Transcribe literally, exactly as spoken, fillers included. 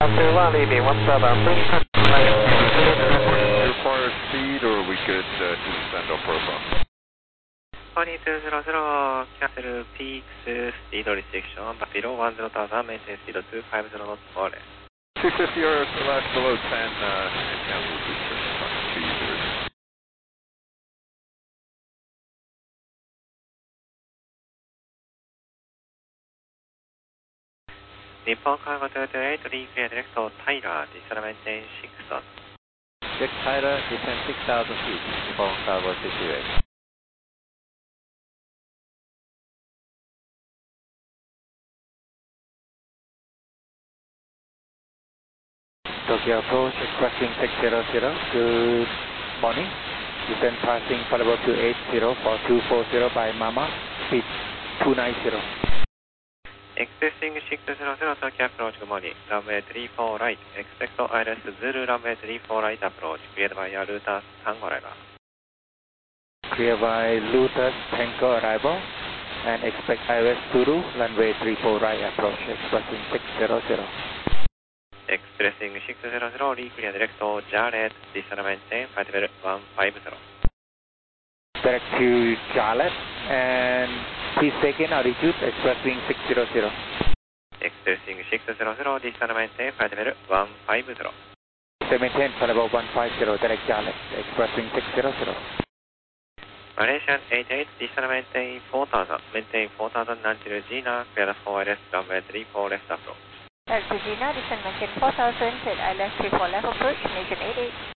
After one leaving one seven, please required speed or we could uh, descend our profile. one two zero zero, cancel peaks, speed restriction, but below one zero thousand, maintain speed two five zero knots for less. two fifty R S relax below ten, uh, and cancel peaks two users. Nippon Cargo two two eight, reclear direct to Tyler, descend maintain six knots. Check Tyler, descend six thousand feet, Nippon Cargo two two eight. Tokyo approach, expressing six zero zero, good morning. Descend passing Palabo two eight zero for two four zero by Mama, speed two nine zero. Expressing six zero zero, Tokyo approach, good morning. Runway three four right, expect I L S Zulu runway three four right approach, cleared by Lotus Tango arrival. Clear by Lotus Tango arrival, and expect I L S Zulu runway three four right approach, expressing six zero zero. Expressing six zero zero, reclear direct to Jarlet, descend maintain flight level one five zero. Direct to Jarlet, and please take in altitude, expressing six zero zero. Expressing six zero zero, descend maintain flight level one five zero. Descend maintain flight level one five zero, direct Jarlet, expressing six zero zero. Malaysian eight eight, descend maintain four thousand, maintain four thousand until Gina, clear for I L S runway three four left approach. Delta Gina, descend maintain four thousand, at I L S three four left approach, Malaysian eight eight.